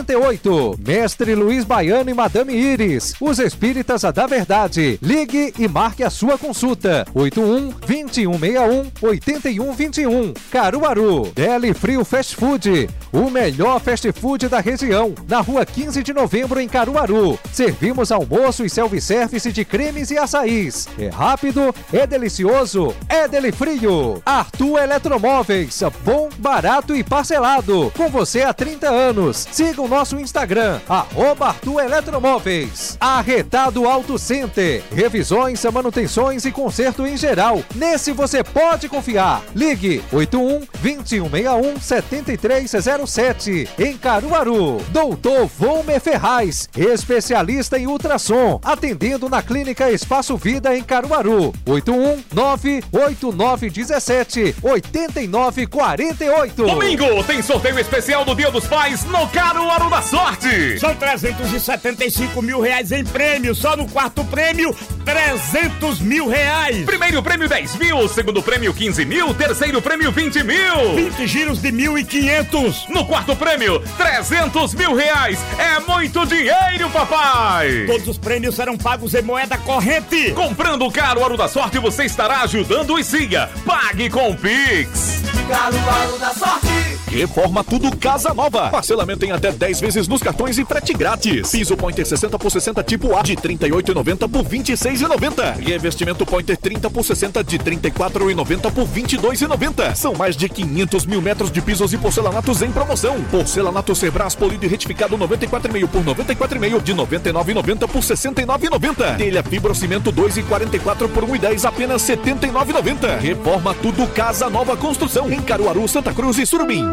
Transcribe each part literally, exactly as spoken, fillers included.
trinta e oito. Mestre Luiz Baiano e Madame Iris, os espíritas da verdade. Ligue e marque a sua consulta. oito um, dois um seis um, oito um dois um. Caruaru. Deli Frio Fast Food, o melhor fast food da região, na rua quinze de novembro em Caruaru. Servimos almoço e self-service de cremes e açaís. É rápido, é delicioso, é Deli Frio. Arthur Eletromóveis, bom, barato e parcelado. Com você há trinta anos. Siga o nosso Instagram, arroba Arthur Eletromóveis. Arretado Auto Center, revisões, manutenções e conserto em geral. Nesse você pode confiar. Ligue oito um, dois um seis um, sete três zero sete em Caruaru. Doutor Volmer Ferraz, especialista em ultrassom, atendendo na Clínica Espaço Vida em Caruaru. oito um nove oito nove um sete oito nove quatro oito. Domingo tem sorteio especial do Dia dos Pais no Caruaru da Sorte. São trezentos e setenta e cinco mil reais em prêmio, só no quarto prêmio trezentos mil reais. Primeiro prêmio dez mil, segundo prêmio quinze mil, terceiro prêmio vinte mil. vinte giros de mil e quinhentos. No quarto prêmio, trezentos mil reais. É muito dinheiro, papai. Todos os prêmios serão pagos em moeda corrente. Comprando o Caruaru da Sorte, você estará ajudando o SIGA. Pague com o Pix. Caruaru da Sorte. Reforma Tudo Casa Nova. Parcelamento em até dez vezes nos cartões e frete grátis. Piso Pointer sessenta por sessenta tipo A de trinta e oito reais e noventa centavos por vinte e seis reais e noventa centavos. Revestimento Pointer trinta por sessenta de trinta e quatro reais e noventa centavos por vinte e dois reais e noventa centavos. São mais de quinhentos mil metros de pisos e porcelanatos em promoção. Porcelanato Cerbras polido e retificado noventa e quatro reais e noventa centavos por noventa e quatro reais e noventa centavos. De noventa e nove reais e noventa centavos por sessenta e nove reais e noventa centavos. Telha Fibrocimento dois reais e quarenta e quatro centavos por um real e dez centavos, apenas setenta e nove reais e noventa centavos. Reforma Tudo Casa Nova Construção em Caruaru, Santa Cruz e Surubim.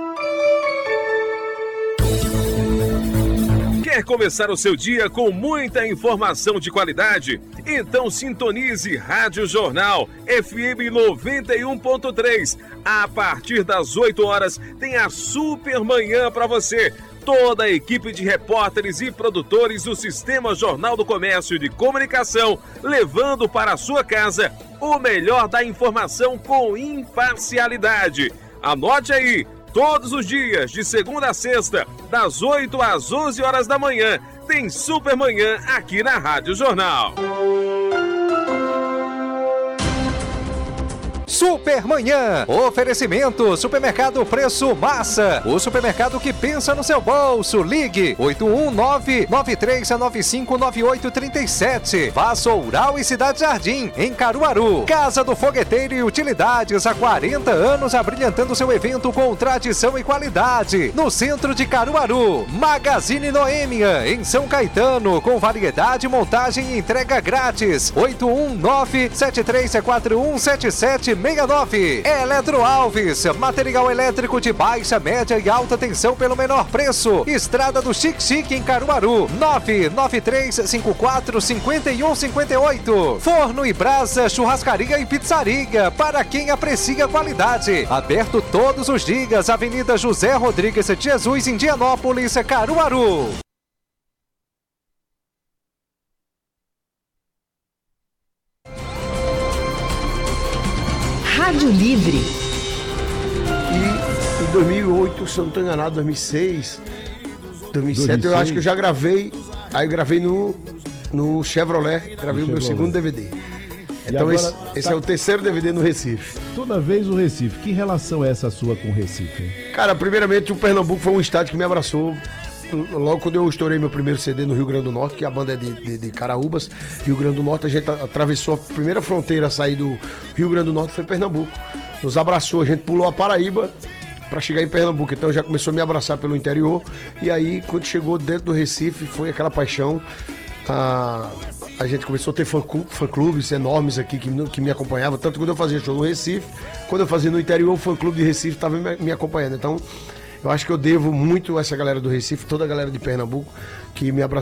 Quer começar o seu dia com muita informação de qualidade? Então sintonize Rádio Jornal F M noventa e um ponto três. A partir das oito horas tem a Super Manhã para você. Toda a equipe de repórteres e produtores do Sistema Jornal do Comércio e de Comunicação, levando para a sua casa o melhor da informação com imparcialidade. Anote aí, todos os dias, de segunda a sexta, das oito às onze horas da manhã, tem Super Manhã aqui na Rádio Jornal. Supermanhã. Oferecimento Supermercado Preço Massa. O supermercado que pensa no seu bolso. Ligue oito um nove nove três nove cinco nove oito três sete. Vassoural e Cidade Jardim, em Caruaru. Casa do Fogueteiro e Utilidades, há quarenta anos abrilhantando seu evento com tradição e qualidade. No centro de Caruaru. Magazine Noêmia, em São Caetano, com variedade, montagem e entrega grátis. oito um nove sete três quatro um sete sete seis nove. Eletro Alves, material elétrico de baixa, média e alta tensão pelo menor preço. Estrada do Chique Chique em Caruaru. nove nove três cinco quatro cinco um cinco oito. Forno e Brasa, churrascaria e pizzaria, para quem aprecia qualidade. Aberto todos os dias. Avenida José Rodrigues de Jesus, Indianópolis, Caruaru. Rádio Livre. E em dois mil e oito, se eu não estou enganado, dois mil e seis, dois mil e sete, eu acho que eu já gravei. Aí eu gravei no, no Chevrolet, gravei no o meu Chevrolet. Segundo D V D. Então agora, esse, esse tá... é o terceiro D V D no Recife. Toda vez o Recife. Que relação é essa sua com o Recife? Hein? Cara, primeiramente o Pernambuco foi um estado que me abraçou. Logo quando eu estourei meu primeiro C D no Rio Grande do Norte, que a banda é de, de, de Caraúbas, Rio Grande do Norte, a gente atravessou a primeira fronteira a sair do Rio Grande do Norte, foi Pernambuco. Nos abraçou, a gente pulou a Paraíba para chegar em Pernambuco, então já começou a me abraçar pelo interior. E aí, quando chegou dentro do Recife, foi aquela paixão. A, a gente começou a ter fã-clubes enormes aqui que, que me acompanhavam, tanto quando eu fazia show no Recife, quando eu fazia no interior, o fã-clube de Recife estava me, me acompanhando. Então, eu acho que eu devo muito a essa galera do Recife, toda a galera de Pernambuco que me abraçou.